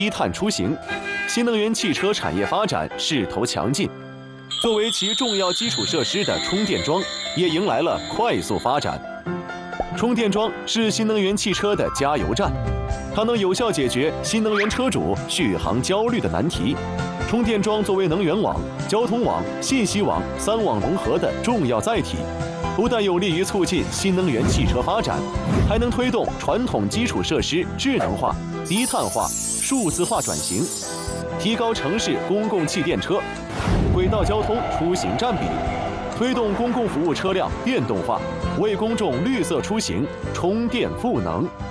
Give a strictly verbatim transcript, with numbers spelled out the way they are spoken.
低碳出行，新能源汽车产业发展势头强劲。作为其重要基础设施的充电桩，也迎来了快速发展。充电桩是新能源汽车的加油站，它能有效解决新能源车主续航焦虑的难题。充电桩作为能源网、交通网、信息网三网融合的重要载体，不但有利于促进新能源汽车发展，还能推动传统基础设施智能化、低碳化、数字化转型，提高城市公共汽电车、轨道交通出行占比，推动公共服务车辆电动化，为公众绿色出行充电赋能。